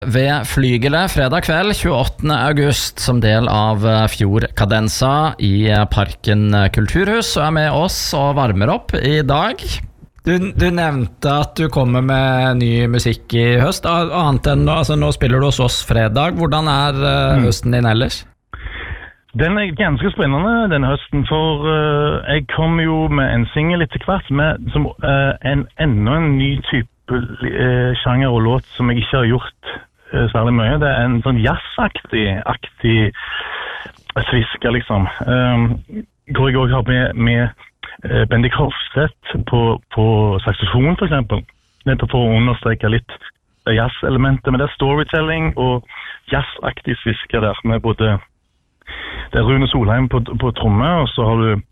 ved Flygelet fredag kveld 28. august som del av Fjordkadensa i Parken kulturhus, og med oss og varmer opp i dag. Du nevnte at du kommer med ny musikk i høst, annet enn altså, nå spiller du hos oss fredag. Hvordan høsten din ellers? Den ganske spennende denne høsten, for jeg kom jo med en single etter hvert som enda en ny type sjanger og låt som jeg ikke har gjort særlig mye. Det en sånn jazzaktig svisker liksom, hvor jeg også har med Bendik Hofstedt på saxofon for eksempel, nettopp for å understreke litt jazz-elementet, men det storytelling og jazzaktig svisker der med både det Rune Solheim på tromme, og så har du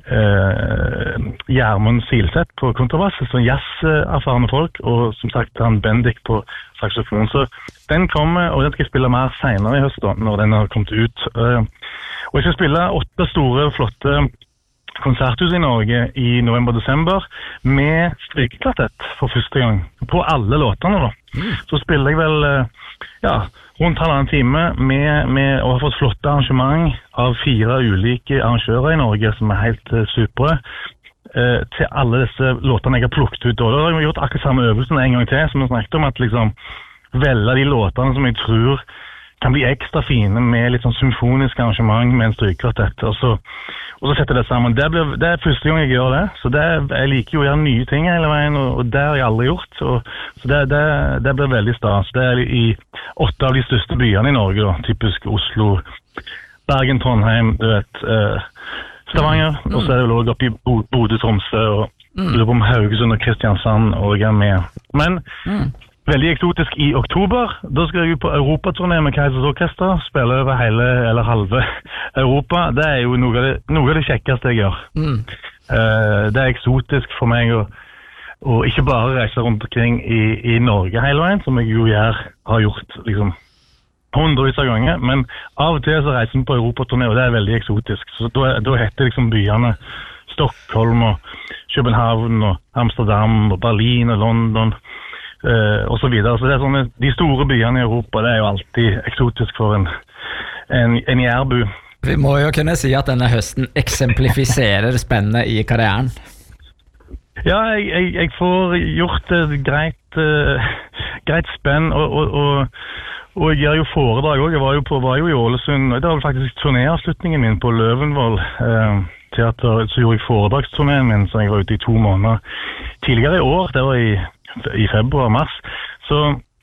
Gjermund Silseth på kontrabass, sånn jazz-erfarne folk, og som sagt han Bendik på saxofon. Så den kommer, og den skal jeg spille mer senere i høst da, når den har kommet ut. Og jeg skal spille 8 store, flotte konserthus i Norge i november-desember med strykekvartett for første gang, på alle låtene da. Så spiller jeg vel, rundt halvannen time med og har fått flotte arrangement av 4 ulike arrangører i Norge som helt supre til alle disse låtene jeg har plukket ut. Og da har vi gjort akkurat samme øvelsen en gang til, som vi snakket om, at liksom velge de låtene som jeg tror kan bli ekstra fine med litt sånn symfonisk arrangement med en strykekvartett, og så setter det sammen. Det første gang jeg gjør det, så jeg liker jo å gjøre nye ting hele veien, og det har jeg aldri gjort, så det blir veldig stas. Det i 8 av de største byene i Norge, da, typisk Oslo, Bergen, Trondheim, du vet, Stavanger, og så det vel også oppe i Bodø, Tromsø, og lurer på om Haugesund og Kristiansand, og jeg med. Men veldig eksotisk i oktober, da skal jeg på Europaturné med Kaizers Orkester, spille over hele, eller halve Europa. Det jo noe av det kjekkeste jeg gjør. Det eksotisk for meg å ikke bare reise rundt omkring i Norge hele veien, som jeg jo har gjort liksom hundrevis av ganger, men av og til så reiser vi på Europaturné, og det veldig eksotisk. Så da heter liksom byene Stockholm og København og Amsterdam og Berlin og London, og så videre. Så det sånne, de store byene i Europa, det jo alltid eksotisk for en jærbu. Vi må jo kunne si at denne høsten eksemplifiserer spennet i karrieren. Ja, jeg får gjort et greit spenn, og jeg gjør jo foredrag også. Jeg var jo i Ålesund, og det var faktisk turnéavslutningen min på Løvenvoll teater, så gjorde jeg foredragsturneen min, så jeg var ute i 2 måneder. Tidligere i år, det var i februar-mars, så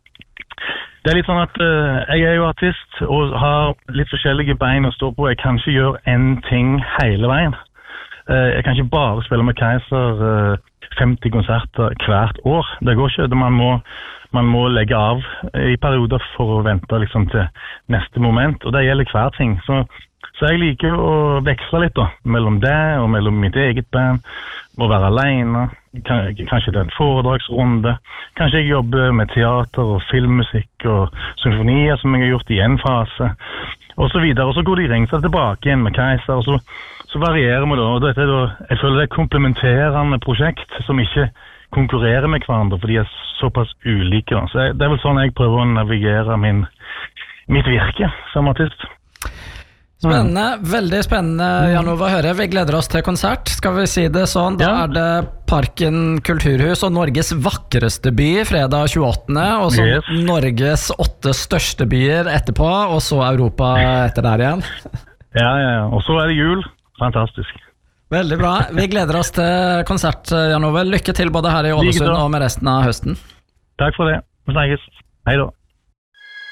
det litt sånn at jeg jo artist og har litt forskjellige bein å stå på. Jeg kan ikke gjøre en ting hele veien. Jeg kan ikke bare spille med Kaiser 50 konserter hvert år. Det går ikke. Man må legge av i perioder for å vente liksom til neste moment, og det gjelder hver ting. Så jeg liker å veksle litt da, mellom det og mellom mitt eget band, å være alene, kanskje det en foredragsrunde, kanskje jeg jobber med teater og filmmusikk og symfonier som jeg har gjort i en fase, og så videre, og så går de ring seg tilbake igjen med Kaiser, og så varierer vi da, og dette da, jeg føler det komplementerende prosjekt som ikke konkurrerer med hverandre, for de såpass ulike da. Så det vel sånn jeg prøver å navigere mitt virke som artist. Spennende, veldig spennende, Jan Ove, å høre. Vi gleder oss til konsert, skal vi si det sånn. Da det Parken kulturhus og Norges vakreste by fredag 28. Og så Norges 8 største byer etterpå, og så Europa etter der igjen. Ja, og så det jul. Fantastisk. Veldig bra. Vi gleder oss til konsert, Jan Ove. Lykke til både her i Ålesund og med resten av høsten. Takk for det. Vi snakkes. Hei da.